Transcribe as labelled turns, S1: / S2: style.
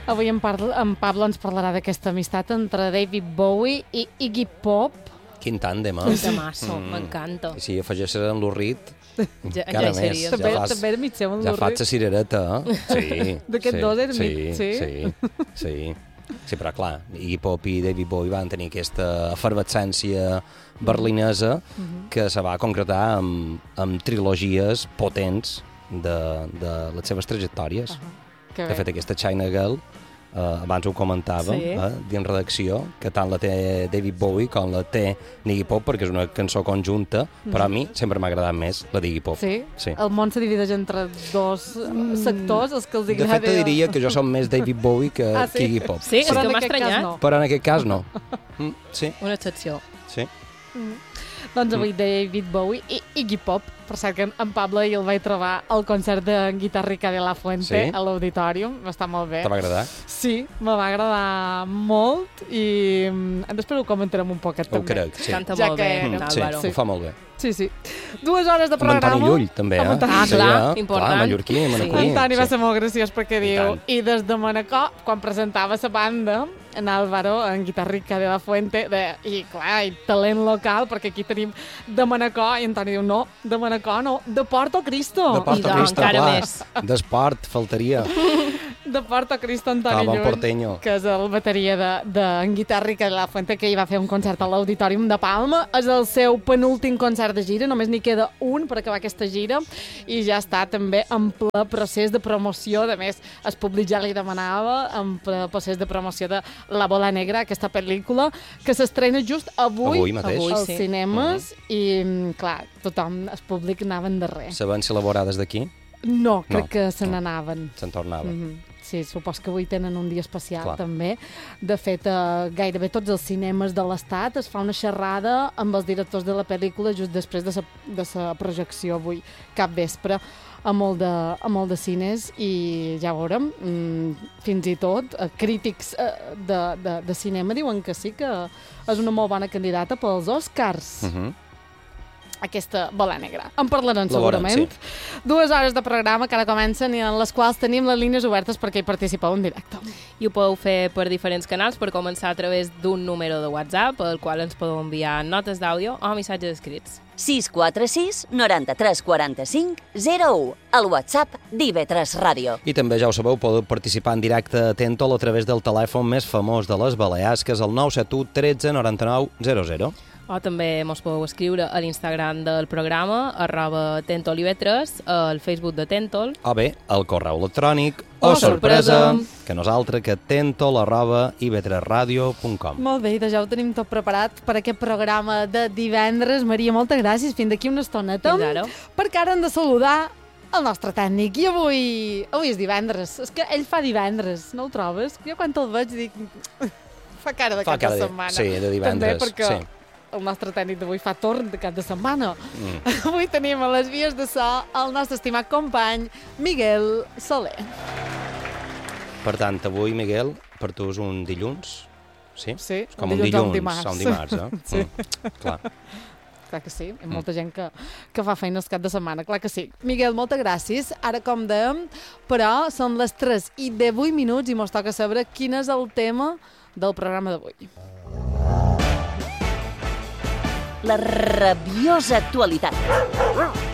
S1: Avui en Pablo ens parlarà d'aquesta amistat entre David Bowie i Iggy Pop.
S2: Quin tàndem,
S3: Un temasso, m'encanta.
S2: I si afegeixes en l'Urrit,
S3: Ja
S2: encara
S3: hi
S2: més.
S3: seria.
S1: També era mig seu en
S2: Ja
S1: l'Urrit.
S2: faig la cirereta, sí.
S1: D'aquest dos era mig,
S2: sí. Sí, però clar, Iggy Pop i David Bowie van tenir aquesta efervescència berlinesa que se va concretar amb trilogies potents de les seves trajectòries. De fet, aquesta China Girl, abans ho comentàvem, dins redacció, que tant la té David Bowie com la té Iggy Pop, perquè és una cançó conjunta, però a mi sempre m'ha agradat més la d'Iggy Pop.
S1: Sí? El món se divideix entre dos sectors, els que els agrada...
S2: De fet, te diria que jo som més David Bowie que Iggy Pop.
S3: Sí, és que m'ha estranyat.
S2: Però en aquest cas no. Sí.
S3: Una excepció.
S2: Sí.
S1: Doncs avui David Bowie i Iggy Pop. Per cert que en Pablo i el vaig trobar al concert de Guitarrica de la Fuente a l'Auditorium. Va estar molt bé.
S2: Te va agradar?
S1: Sí, me va agradar molt i després ho comentarem un poquet també.
S2: Ho crec, sí.
S3: Canta molt bé, Álvaro.
S2: Sí, ho fa molt bé.
S1: Sí. 2 hores de programa.
S2: Amb Antoni Llull, també,
S3: clar, important.
S2: Clar, mallorquí, manaconí.
S1: Antoni va ser molt graciós perquè diu, i des de Manacor, quan presentava la banda, en Álvaro, en Guitarrica de la Fuente, i clar, i talent local, perquè aquí tenim de Manacor, i Antoni diu, no, de Manacor no, de Porto Cristo.
S2: De Porto Cristo, clar. D'esport, faltaria.
S1: De Porto Cristo, Antoni Llull, que és el bateria d'en Guitarrica de la Fuente, que hi va fer un concert a l'Auditorium de Palma. És el seu penúltim concert de gira, només n'hi queda un per acabar aquesta gira, i ja està també en ple procés de promoció. A més, el públic ja li demanava en ple procés de promoció de La Bola Negra, aquesta pel·lícula, que s'estrena just avui als cinemes, i clar, tothom, el públic anava en darrer.
S2: Saben si elaborar des d'aquí?
S1: No, crec que se n'anaven.
S2: Se'n tornaven.
S1: Sí, supos que avui tenen un dia especial, també. De fet, gairebé tots els cinemes de l'Estat es fa una xerrada amb els directors de la pel·lícula just després de la projecció avui, cap vespre, a molt de cines, i ja veurem, fins i tot crítics de cinema diuen que sí, que és una molt bona candidata pels Oscars. Aquesta Bola Negra. En parlarem segurament. 2 hores de programa que ara comencen i en les quals tenim les línies obertes perquè hi participeu en directe.
S3: I ho podeu fer per diferents canals, per començar a través d'un número de WhatsApp, al qual ens podeu enviar notes d'àudio o missatges escrits.
S4: 646 93 45 01, el WhatsApp d'IV3 Ràdio.
S2: I també, ja ho sabeu, podeu participar en directe a Tentol a través del telèfon més famós de les Balears, que és el 971 13 99 00.
S3: O també mos podeu escriure a l'Instagram del programa, @TentolIV3, al Facebook de Tentol.
S2: O bé, al correu electrònic, sorpresa, que nosaltres, que tentol@iv3radio.com.
S1: Molt bé, ja ho tenim tot preparat per aquest programa de divendres. Maria, moltes gràcies. Fins d'aquí una estoneta.
S3: Fins ara.
S1: Perquè ara hem de saludar el nostre tècnic. I avui és divendres. És que ell fa divendres, no ho trobes? Jo quan te'l veig dic... Fa cara de cap de setmana.
S2: Sí, de divendres.
S1: També perquè el nostre tècnic d'avui fa torn de cap de setmana. Avui tenim a les vies de so el nostre estimat company Miguel Soler.
S2: Per tant, avui, Miguel, per tu és un dilluns? Sí?
S1: Sí,
S2: com un dilluns, un dimarts,
S1: Sí.
S2: Clar.
S1: Clar que sí, hi ha molta gent que fa feines cap de setmana, clar que sí. Miguel, moltes gràcies. Ara, com dèiem, però són les 3:08 i mos toca saber quin és el tema del programa d'avui.
S4: La rabiosa actualitat.